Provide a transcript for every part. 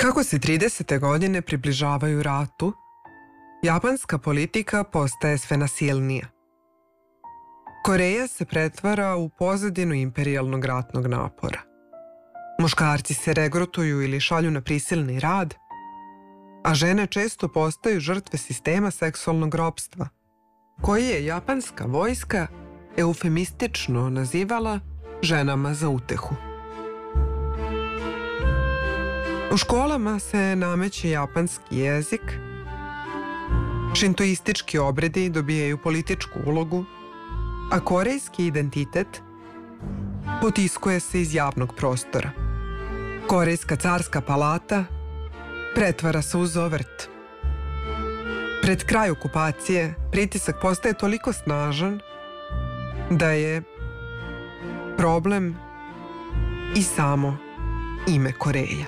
Kako se 30. godine približavaju ratu, japanska politika postaje sve nasilnija. Koreja se pretvara u pozadinu imperijalnog ratnog napora. Muškarci se regrutuju ili šalju na prisilni rad, a žene često postaju žrtve sistema seksualnog ropstva, koji je japanska vojska eufemistično nazivala ženama za utehu. U školama se nameće japanski jezik, šintoistički obredi dobijaju političku ulogu, a korejski identitet potiskuje se iz javnog prostora. Korejska carska palata pretvara se u zovrt. Pred kraj okupacije pritisak postaje toliko snažan da je problem i samo ime Koreja.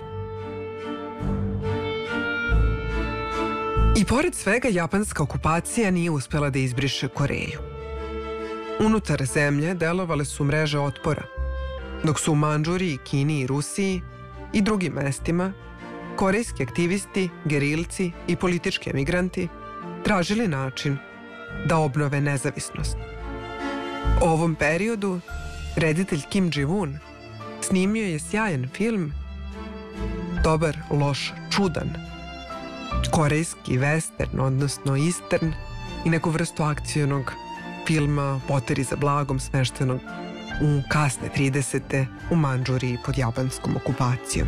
I pored svega, japanska okupacija nije uspela da izbriše Koreju. Unutar zemlje delovale su mreže otpora, dok su u Mandžuriji, Kini i Rusiji i drugim mestima korejski aktivisti, gerilci i politički emigranti tražili način da obnove nezavisnost. U ovom periodu reditelj Kim Ji-woon snimio je sjajan film Dobar, loš, čudan, korejski western, odnosno eastern, i neku vrstu akcionog filma Poteri za blagom, smeštenog u kasne 30. u Mandžuriji pod japanskom okupacijom.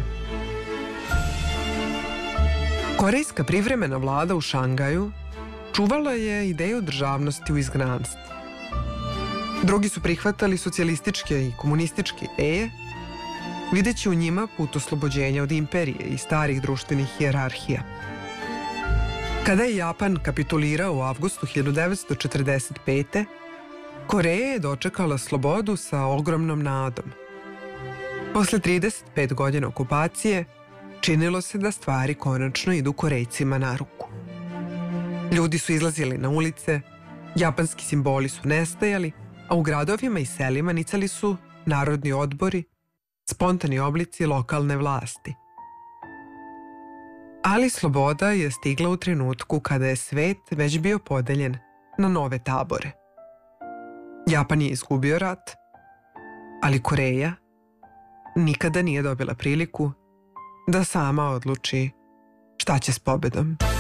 Korejska privremena vlada u Šangaju čuvala je ideju državnosti u izgnanstvu. Drugi su prihvatali socijalističke i komunističke ideje, videći u njima put oslobođenja od imperije i starih društvenih hijerarhija. Kada je Japan kapitulirao u avgustu 1945. Koreja je dočekala slobodu sa ogromnom nadom. Posle 35 godina okupacije činilo se da stvari konačno idu Korejcima na ruku. Ljudi su izlazili na ulice, japanski simboli su nestajali, a u gradovima i selima nicali su narodni odbori, spontani oblici lokalne vlasti. Ali sloboda je stigla u trenutku kada je svet već bio podeljen na nove tabore. Japan je izgubio rat, ali Koreja nikada nije dobila priliku da sama odluči šta će s pobedom.